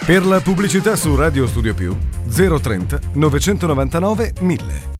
Per la pubblicità su Radio Studio Più 030 999 1000.